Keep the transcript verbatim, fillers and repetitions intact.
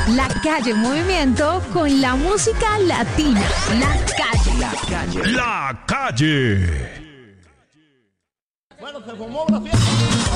La Calle en movimiento con la música latina. La Calle. La Calle. La Calle. Bueno, se formó una fiesta.